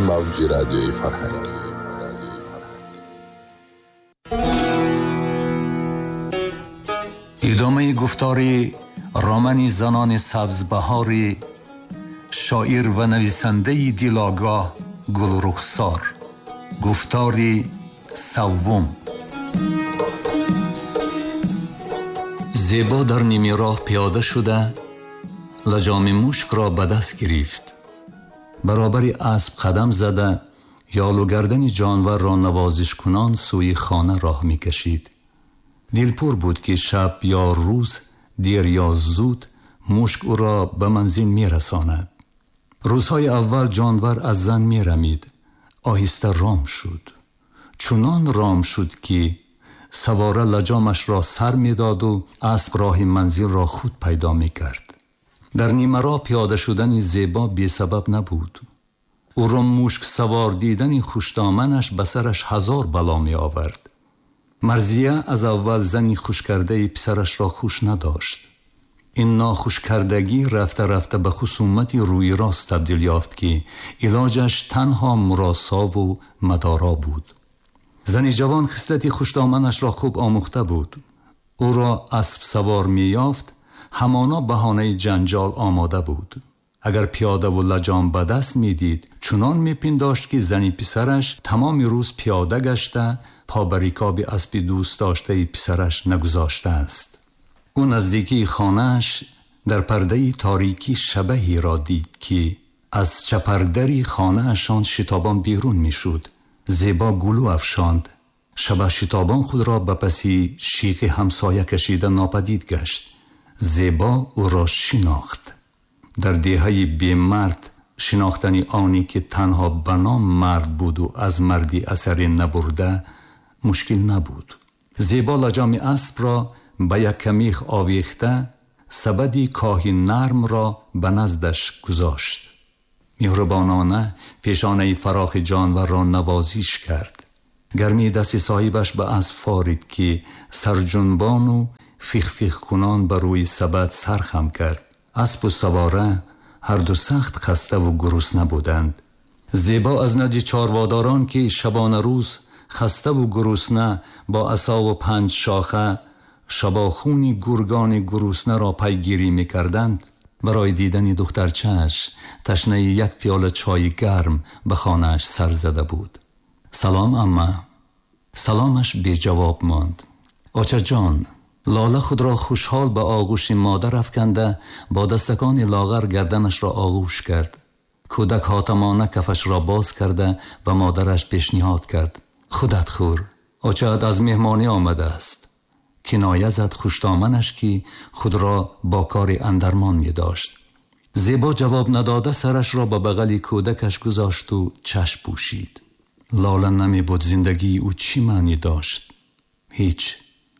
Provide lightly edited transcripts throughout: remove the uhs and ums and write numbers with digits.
موج رادیوی فرهنگ. ادامه گفتاری رامن زنان سبزبهاری شاعر و نویسنده دلآگاه گلرخسار. گفتاری سوم. زیبا در نیمه راه پیاده شده لجام مشک را به دست گرفت. برابر اسب قدم زده یال و گردن جانور را نوازش کنان سوی خانه راه می کشید. دلپور بود که شب یا روز، دیر یا زود، مشک او را به منزل می رساند. روزهای اول جانور از زن می رمید. آهسته رام شد. چنان رام شد که سواره لجامش را سر می داد و اسب راه منزل را خود پیدا می کرد. در نیمه راه پیاده شدن زیبا بی سبب نبود. او را مشک سوار دیدن خوشدامنش به سرش 1000 بلا می آورد. مرضیه از اول زنی خوش کرده پسرش را خوش نداشت. این ناخوش کردگی رفته رفته به خصومتی روی راست تبدیل یافت که علاجش تنها مراسا و مدارا بود. زنی جوان خصلت خوشدامنش را خوب آموخته بود. او را اسب سوار می یافت، همانا بهانه جنجال آماده بود. اگر پیاده و لجام به دست می دید چنان می پنداشت که زنی پسرش تمام روز پیاده گشته پا بر رکاب اسب دوست داشته پسرش نگذاشته است. او نزدیکی خانهش در پرده تاریکی شبحی را دید که از چپردری خانهشان شتابان بیرون می شد. زیبا گلو افشاند. شبح شتابان خود را به پسی شیخ همسایه کشیده ناپدید گشت. زیبا او را شناخت. در دهه بی مرد شناختنی آنی که تنها به نام مرد بود و از مردی اثری نبرده مشکل نبود. زیبا لجام اسب را به یک کمیخ آویخته سبدی کاهی نرم را به نزدش گذاشت. مهربانانه پیشانه فراخ جانور را نوازش کرد. گرمی دست صاحبش به اسب فارید که سرجنبان و فیخ فیخ کنان بر روی سبد سرخم کرد. اسب و سواره هر دو سخت خسته و گرسنه بودند. زیبا از نزد چارواداران که شبانه روز خسته و گرسنه با عصا و 5 شاخه شباخونی گرگان گرسنه را پیگیری می‌کردند، برای دیدن دخترچه‌اش تشنه یک پیاله چای گرم به خانه‌اش سر زده بود. سلام عمه. سلامش بی جواب ماند. آچه جان. لاله خود را خوشحال به آغوش مادر افکنده با دستکان لاغر گردنش را آغوش کرد. کودک حاتمانه کفش را باز کرده به مادرش پیشنهاد کرد. خودت خور. آچه‌ات از مهمانی آمده است. کنایه زد خوشدامنش که خود را با کار اندرمان می داشت. زیبا جواب نداده سرش را به بغل کودکش گذاشت و چشم پوشید. لاله نمی بود زندگی او چی معنی داشت؟ هیچ.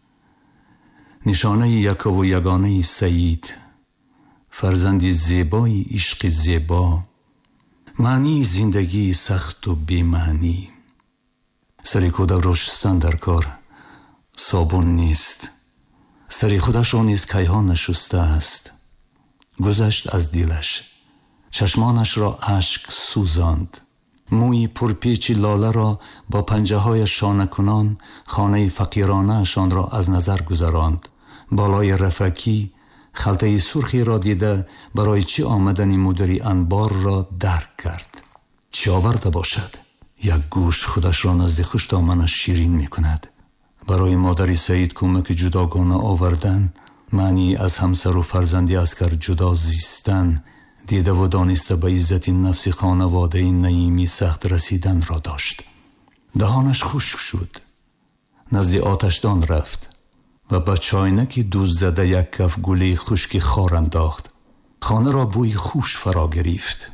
نشانه یک و یگانه سعید، فرزندی زیبای عشق زیبا، معنی زندگی سخت و بی‌معنی. سری کودک را شستن در کار صابون نیست. سری خودش را نیز کیهان نشسته است. گذشت از دلش. چشمانش را اشک سوزاند. موی پرپیچ لاله را با پنجه های شانه کنان خانه فقیرانه شان را از نظر گذراند. بالای رفکی خلطه سرخی را دیده برای چی آمدن مدیری انبار را درک کرد. چی آورده باشد؟ یک گوش خودش را نزد خوشدامنش شیرین می کند. برای مادری سعید کمک جداگانه آوردن معنی از همسر و فرزندی اسکر جدا زیستن، دیده و دانسته به عزت نفس خانواده نعیمی سخت رسیدن را داشت. دهانش خشک شد. نزد آتشدان رفت و با چاینکی دوز زده یک کف گلی خشک خار انداخت. خانه را بوی خوش فرا گرفت.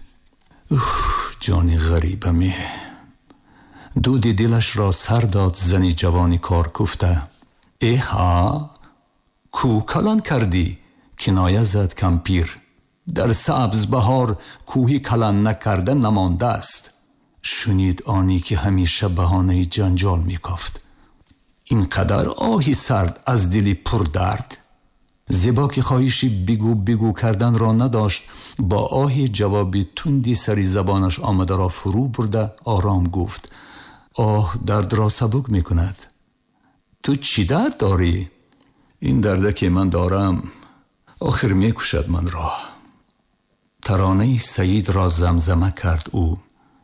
جانی غریبمی. دودی دلش را سر داد زنی جوانی کار کوفته. ایها کو کلان کردی؟ کنایه زد کمپیر. در سبز بهار کوهی کلان نکرده نمانده است. شنید آنی که همیشه بهانه جنجال میکافت. اینقدر آهی سرد از دلی پر درد. زیبا که خواهشی بگو کردن را نداشت، با آهی جوابی تندی سری زبانش آمده را فرو برده آرام گفت: آه درد را سبک می کند. تو چی درد داری؟ این درده که من دارم آخر می کشد من را. ترانه سعید را زمزمه کرد او: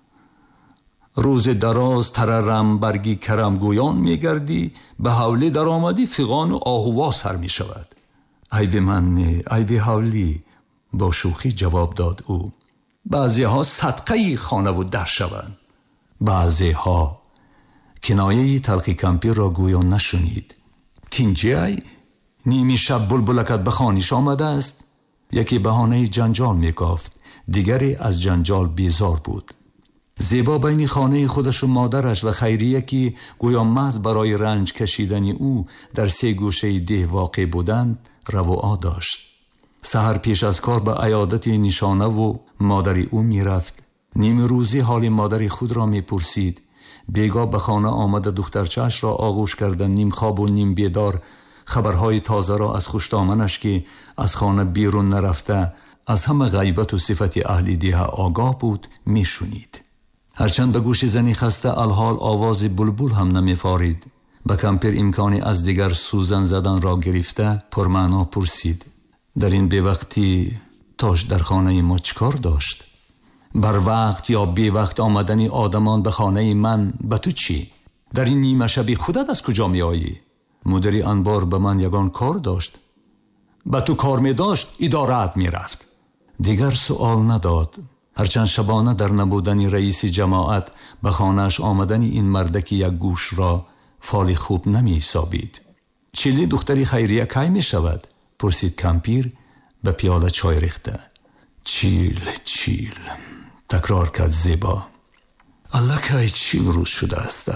روز دراز تررم برگی کرم گویان می گردی، به حولی در آمدی فغان و آهوا سر می شود. ای به من نه، ای به حولی، با شوخی جواب داد او. بعضی ها صدقه خانه و در شوند. بعضی ها. کنایه تلخی کمپیر را گویا نشنید. تینجی ای نیمی شب بلبلکت به خانیش آمده است. یکی بهانه جنجال می گفت، دیگری از جنجال بیزار بود. زیبا بین خانه خودش و مادرش و خیریه که گویا محض برای رنج کشیدن او در 3 گوشه ده واقع بودند روا داشت. سحر پیش از کار به عیادت نشانه و مادری او می رفت. نیم روزی حال مادری خود را می پرسید. بیگاه به خانه آمده دخترچه‌اش را آغوش کردن، نیم خواب و نیم بیدار خبرهای تازه را از خوشدامنش که از خانه بیرون نرفته از همه غیبت و صفت اهل ده آگاه بود می شنید. هرچند به گوش زنی خسته الحال آواز بلبل هم نمی فارید. به کمپیر امکانی از دیگر سوزن زدن را گرفته پرمعنا پرسید: در این بی وقتی تاش در خانه ما چکار داشت؟ بر وقت یا بی وقت آمدنی آدمان به خانه من به تو چی؟ در این نیمه شبی خودت از کجا می آیی؟ مدیری انبار به من یگان کار داشت. به تو کار می داشت ادارت می رفت. دیگر سوال نداد. هرچند شبانه در نبودن رئیس جماعت به خانهش آمدن این مردک یک گوش را فال خوب نمی حسابید. چیلی دختری خیریه کی می شود؟ پرسید کمپیر به پیاله چای ریخته. چیل تکرار کرد زیبا. الله که چیل روز شده است.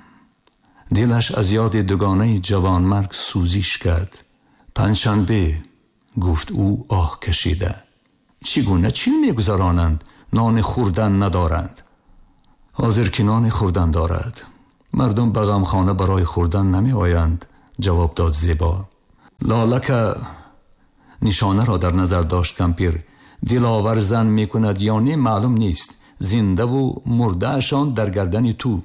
دلش از یاد دوگانه جوان مرگ سوزیش کرد. پنجشنبه گفت او آه کشیده. چگونه چیل می گذرانند؟ نان خوردن ندارند. حاضر که نان خوردن دارد. مردم به غمخانه برای خوردن نمی آیند، جواب داد زیبا. لالک نشانه را در نظر داشت کمپیر. دلاور زن می کند یا نه معلوم نیست. زنده و مرده اشان در گردن تو.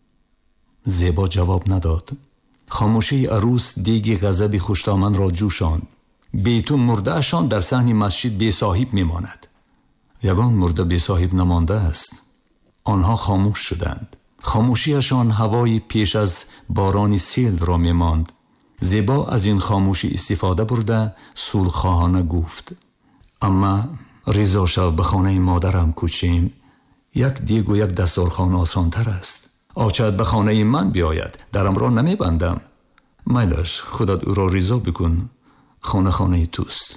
زیبا جواب نداد. خاموشی عروس دیگی غضب خوشدامن را جوشاند. بی تو مرده اشان در صحن مسجد بی صاحب می ماند. یگان مرده بی صاحب نمانده است. آنها خاموش شدند. خاموشیشان هوای پیش از باران سیل را می ماند. زیبا از این خاموشی استفاده برده صلح‌خواهانه گفت: اما رضا شو به خانه مادرم کوچیم. یک دیگ و یک دسترخوان آسان تر است. آچد به خانه من بیاید، درم را نمی بندم. میلش خودت او را رضا بکن. خانه توست.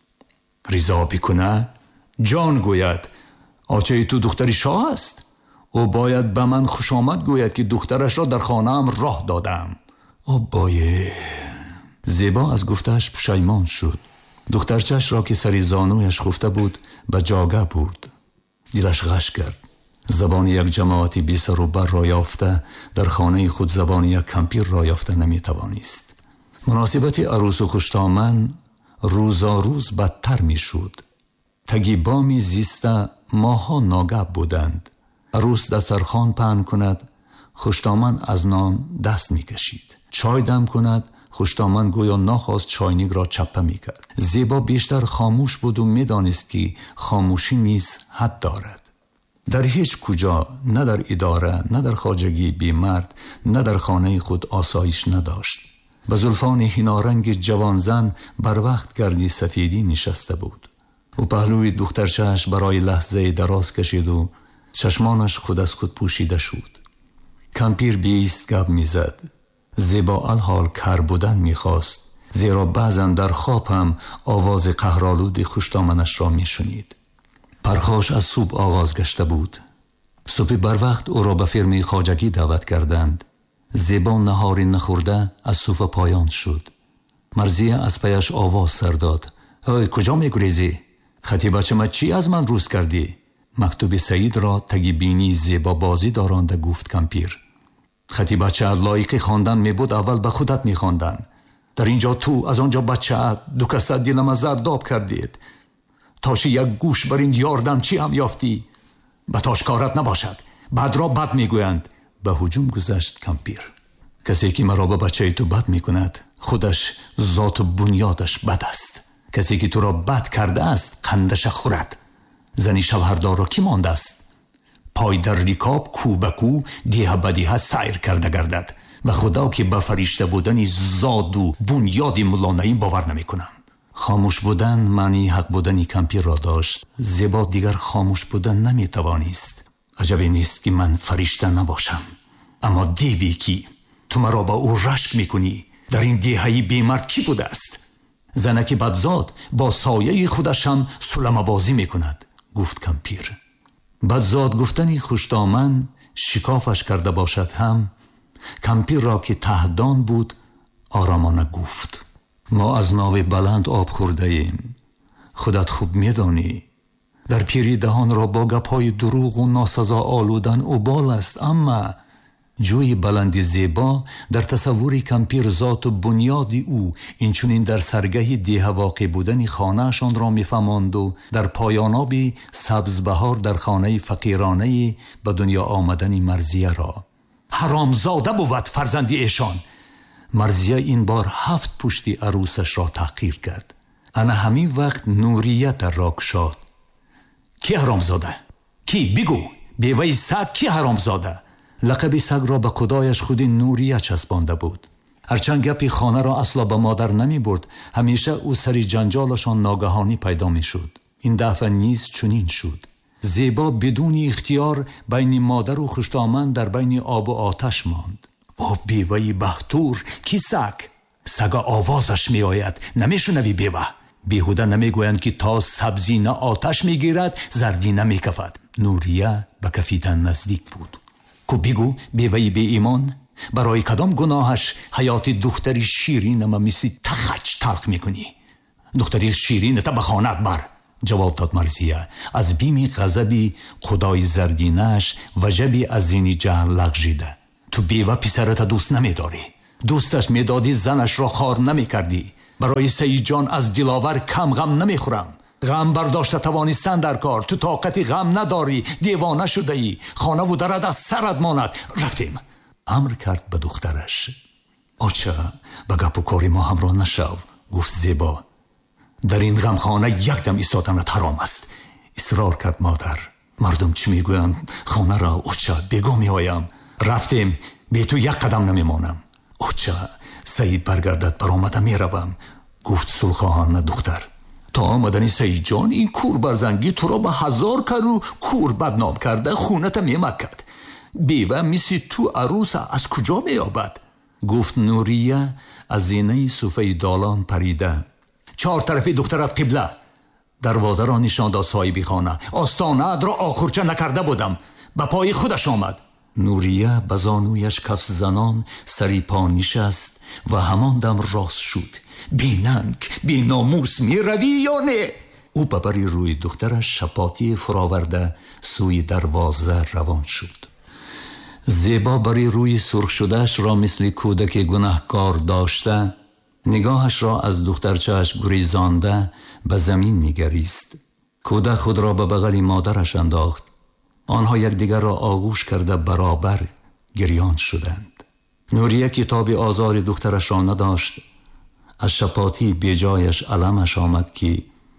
رضا بکنه؟ جان گوید آچه تو دختری شاه است. او باید به من خوش آمد گوید که دخترش را در خانه‌ام راه دادم. او باید. زیبا از گفتهش پشیمان شد. دخترچش را که سری زانویش خفته بود به جاگه برد. دلش غش کرد. زبان یک جماعتی بی سر و بر را یافته در خانه خود زبان یک کمپیر را یافته نمی توانست. مناسبت عروس و خوشدامن روزا روز بدتر می شد. تگی بامی زیسته ماها ناگه بودند. عروس دسترخوان پهن کند، خوشدامن از نان دست می کشید. چای دم کند، خوشدامن گویا ناخواست چاینک را چپه می کرد. زیبا بیشتر خاموش بود و می دانست که خاموشی نیز حد دارد. در هیچ کجا، نه در اداره، نه در خواجگی بیمرد، نه در خانه خود آسایش نداشت. به زلفان هینارنگ جوانزن بر وقت گردی سفیدی نشسته بود. او پهلوی دخترچه‌اش برای لحظه دراز کشید و چشمانش خود از خود پوشیده شد. کمپیر بیست گپ می زد. زیبا الحال کر بودن می خواست، زیرا بعضا در خواب هم آواز قهرآلود خوشدامنش را می شنید. پرخاش از صبح آغاز گشته بود. صبح بر وقت او را به فرمی خواجگی دعوت کردند. زیبا نهاری نخورده از صوفه پایان شد. مرزیه از پیش آواز سر داد: های کجا می گریزی؟ خطی بچه ما چی از من روز کردی؟ مکتوب سعید را تگی بینی زیبا بازی دارانده گفت کمپیر. خطی بچه از لایقی خواندن می بود اول به خودت می خواندن. در اینجا تو از آنجا بچه دو کسه دلم زرداب کردید. تاش یک گوش بر این یاردم چی هم یافتی؟ به تاش کارت نباشد، بد را بد میگویند. به هجوم گذشت کمپیر. کسی که مرا به بچه تو بد میکند خودش ذات و بنیادش بد است. کسی که تو را بد کرده است قندش خورد. زنی شوهردار را کی مانده است؟ پای در ریکاب کو به کو دیه بدیه سیر کرده گردد و خدا که به فرشته بودنی زاد و بنیادی ملانهی باور نمی کنم. خاموش بودن معنی حق بودنی کمپیر را داشت. زیبا دیگر خاموش بودن نمی توانست. عجبی نیست که من فرشته نباشم، اما دیوی کی تو مرا با او رشک میکنی؟ در این دیهی بیمرد کی بوده است؟ زنک بدزاد با سایه خودش هم سلم بازی میکند، گفت کمپیر. بدزاد گفتنی خوشدامن شکافش کرده باشد هم کمپیر را که تهدان بود آرامانه گفت: ما از ناو بلند آب خورده ایم. خودت خوب میدانی در پیری دهان را با گپ‌های دروغ و ناسزا آلودن اوبال است، اما جوی بلند زیبا در تصور کمپیر ذات و بنیادی او اینچنین در سرگه دیه واقع بودن خانه‌شان را می‌فهماند و در پایانابی سبزبهار در خانه فقیرانه به دنیا آمدن مرزیه را. حرامزاده بود فرزندی ایشان. مرزیه این بار 7 پشتی عروسش را تحقیر کرد. انا همین وقت نوریه در را گشاد. کی حرامزاده؟ کی؟ بگو. بیوه سگ کی حرامزاده؟ لقب سگ را به خدایش خود نوریه چسبانده بود. هرچند گپی خانه را اصلا به مادر نمی برد، همیشه او سری جنجالشان ناگهانی پیدا می شد. این دفعه نیز چنین شد. زیبا بدون اختیار بین مادر و خوشتامن در بین آب و آتش ماند. او بیوهی بختور کی سگ؟ سگ آوازش می آید، نمی شنوی بیوه؟ بیهوده نمی گویند که تا سبزی نه آتش می گیرد زردی نمی کفد. نوریه به کفیدن نزدیک بود. کو بگو بیوهی بی ایمان، برای کدام گناهش حیات دختری شیرین اما مثل تخچ تلخ می کنی؟ دختری شیرین تا به خانت بر، جواب داد مرزیه. از بیم غضبی خدای زردینش و جبی از زینی جهل لغزیده. تو بیوه پسرت دوست نمی داری. دوستش می دادی زنش را خار نمی کردی. برای سعید جان از دلاور کم غم نمی خورم. غم برداشته توانستن در کار، تو طاقتی غم نداری، دیوانه شده ای، خانه و درد از سرت ماند. رفتیم. امر کرد به دخترش. آچه به گپ و کاری ما همراه نشو، گفت زیبا. در این غمخانه یک دم ایستادنت حرام است. اصرار کرد مادر. مردم چی میگویند؟ خانه را آچه بگو میایم. رفتیم. بی تو یک قدم نمیمانم. آچه سعید برگردد برآمده میروم، گفت سلخواهانه دختر. تا آمدنی سعید جان این کور برزنگی تو را به 1000 کرو کور بدنام کرده خونت میمکد. بیوه مثل تو عروس از کجا میابد؟ گفت نوریه از زینه صوفه دالان پریده. 4 طرفی دخترت قبله. دروازه را نشان داد صاحبی خانه. آستانه را آخرچه نکرده بودم. به پای خودش آمد. نوریه به زانویش کف زنان سری پا نشست و همان دم راست شد. بی ننگ بی ناموس می روی یا نه؟ او ببری روی دخترش شپاتی فراورده سوی دروازه روان شد. زیبا بری روی سرخ شدهش را مثل کودک گناهکار داشته نگاهش را از دخترچهش گریزانده به زمین نگریست. کودک خود را به بغل مادرش انداخت. آنها یکدیگر را آغوش کرده برابر گریان شدند. نوریه کتاب آزار دخترش را نداشت. از شپاتی بی جایش علمش آمد که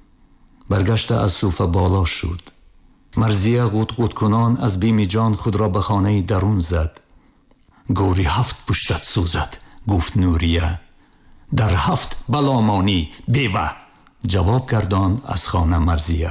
برگشته از صوفه بالا شد. مرزیه غوت کنان از بیم جان خود را به خانه درون زد. گوری 7 پشتت سوزد، گفت نوریه. در 7 بلامانی بیوه، جواب کردان از خانه مرزیه.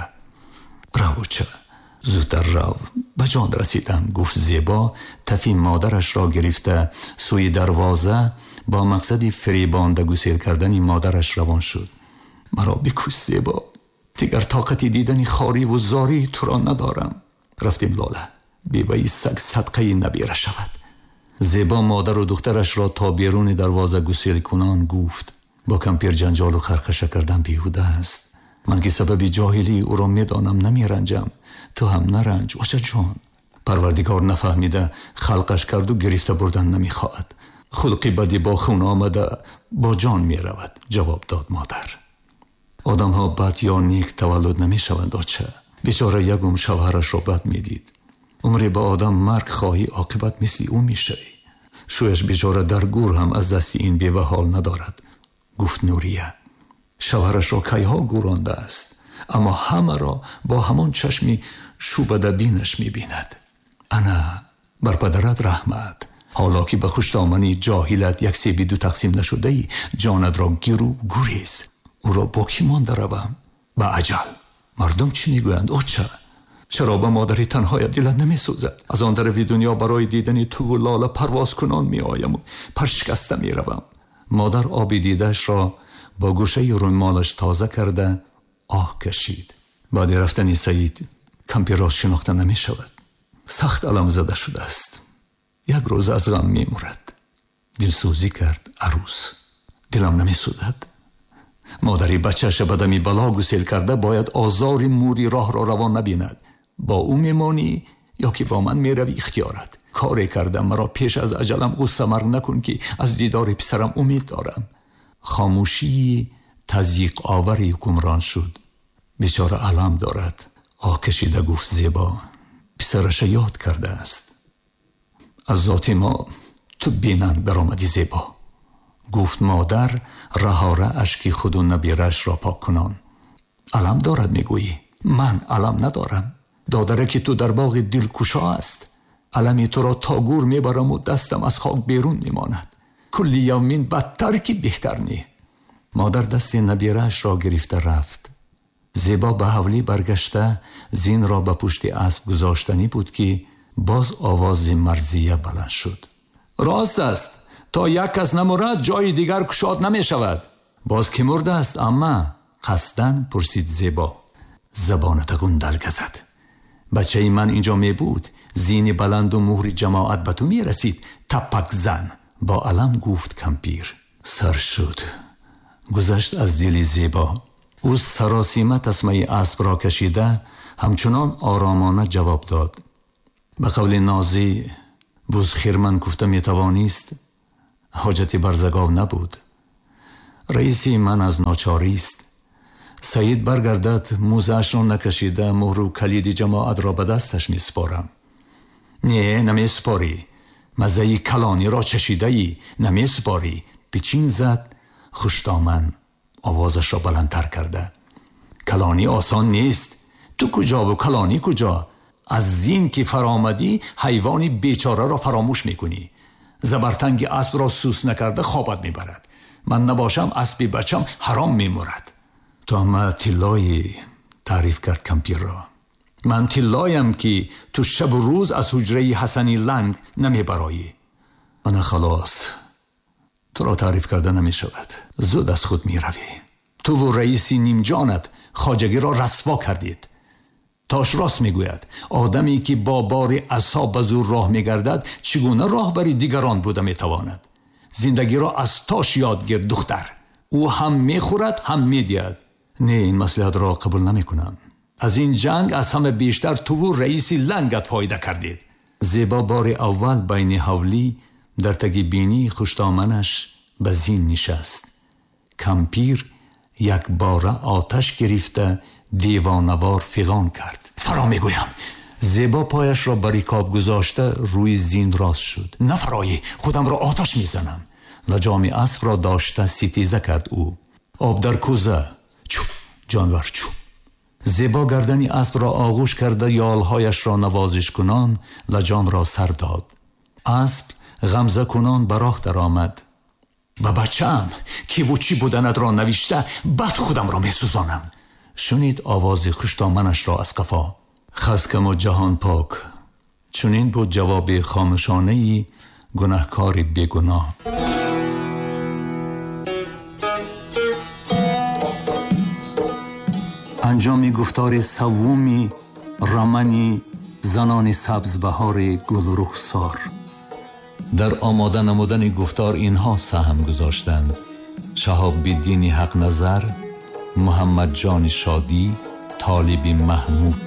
روچه زودتر رو، به جان رسیدم، گفت زیبا. تفی مادرش را گرفته سوی دروازه با مقصد فریبانده گسیل کردن مادرش روان شد. مرا بکش زیبا، دیگر طاقتی دیدن خاری و زاری تو را ندارم. رفتیم لاله. بیوهی سگ صدقه نبیره شود. زیبا مادر و دخترش را تا بیرون دروازه گسیل کنان گفت. با کمپیر جنجال و خرخشه کردن بیهوده است. من که سبب جاهلی او را میدانم نمی رنجم. تو هم نرنج. وچه جان، پروردگار نفهمیده خلقش کرد و گرفته بردن نمی خواهد. خلقی بدی با خون آمده با جان می رود، جواب داد مادر. آدم ها بد یا نیک تولد نمی شوند آچه. بیچاره یکم شوهرش را بد می دید. عمری با آدم مرگ خواهی، عاقبت مثل او می شوی. شویش بیچاره در گور هم از دست این بیوه حال ندارد. گفت نوریه. شوهرش را کیها گورانده است، اما همه را با همان چشمی شوبده بینش می بیند. انا بر پدرت رحمت، حالا که به خوشدامنی جاهلت یک سیبی دو تقسیم نشده ای، جانت را گیرو گوریز. او را با کی مانده روم؟ به عجل. مردم چی میگویند؟ اوچه چرا به مادری تنهایت دلت نمی سوزد؟ از آن طرف دنیا برای دیدن تو و لاله پرواز کنان می آیم و پرشکسته می روم. مادر آبی دیدش را با گوشه رومالش تازه کرده آه کشید. بعد رفتن سعید کمپی را شناخته نمی شود. سخت علم زده شده است. یک روز از غم می مورد. دلسوزی کرد عروس. دلم نمی سودد. مادری بچهش بدمی بلا گسیل کرده باید آزاری موری راه را روان نبیند. با او میمانی یا که با من میروی اختیارت. کاری کردم مرا پیش از اجلم غصه مرگ نکن که از دیدار پسرم امید دارم. خاموشی تضییق آوری حکمران شد. بیچاره علم دارد. آه کشیده گفت زیبا پسرش یاد کرده است. از ذات ما تو بینند برآمدی زیبا. گفت مادر رهاره اشکی خود و نبیرش را پاک کنان. علم دارد میگویی؟ من علم ندارم. دادره که تو در باغ دلکشا است. علمی تو را تا گور میبرم و دستم از خاک بیرون میماند. کلی یومین بدتر که بهتر نی. مادر دست نبیرش را گرفته رفت. زیبا به حولی برگشته زین را به پشت اسب گذاشتنی بود که باز آواز مرزیه بلند شد. راست است، تا یک کس نمورد جای دیگر کشاد نمی شود. باز که مرده است اما؟ قصدن پرسید زیبا. زبان تگون دلگه زد. بچه من اینجا می بود. زین بلند و مهر جماعت به تو می رسید. تپک زن. با علم گفت کمپیر. سر شد. گذشت از دل زیبا. او سراسیمه تسمه اسب را کشیده همچنان آرامانه جواب داد. به قول نازی بوز خیرمن گفته می توانیست. حاجتی برزگاو نبود. رئیسی من از ناچاریست. سعید برگردد موزهش را نکشیده مهر و کلید جماعت را به دستش می سپارم. نه نمی سپاری. مزهی کلانی را چشیده ای نمی سپاری. پیچین زد. خوشدامن آوازش را بلندتر کرده. کلانی آسان نیست. تو کجا و کلانی کجا؟ از زین که فرامدی حیوانی بیچاره را فراموش میکنی. زبرتنگ اسب را سوس نکرده خوابت میبرد. من نباشم اسبی بچم حرام میمورد. تو اما تلایی تعریف کرد کمپیر را. من تلایم که تو شب و روز از حجره حسنی لنگ نمیبرایی. من خلاص تو را تعریف کرده نمی شود. زود از خود می روی. تو و رئیسی نیم جانت خواجگی را رسوا کردید. تاش راست می گوید. آدمی که با بار عصا به زور راه می گردد چگونه راه بری دیگران بوده می تواند؟ زندگی را از تاش یاد گیر دختر. او هم می خورد هم می دید. نه این مصلحت را قبول نمی کنم. از این جنگ از همه بیشتر تو و رئیسی لنگت فایده کردید. زیبا بار اول بین حولی در تگی بینی خوشدامنش به زین نشست. کمپیر یک باره آتش گرفته دیوانوار فغان کرد. فرا میگویم. زیبا پایش را بریکاب گذاشته روی زین راست شد. نفرایی خودم را آتش میزنم. لجام اسب را داشته ستیزه کرد او. آب در کوزه. چو جانور چو. زیبا گردنی اسب را آغوش کرده یالهایش را نوازش کنان لجام را سر داد. اسب غمزه کنان براه در آمد. با بچم کی و چی بودند را نوشته بعد خودم را می سوزانم. شنید آواز خوشدامنش را از قفا. خسکم و جهان پاک. چنین بود جواب خاموشانه‌ای گناهکار بیگناه. انجام گفتار سومی رمنی زنان سبز بهار گل رخسار. در آماده نمودن گفتار اینها سهم گذاشتند: شهاب الدین حق نظر، محمد جان شادی، طالب محمود.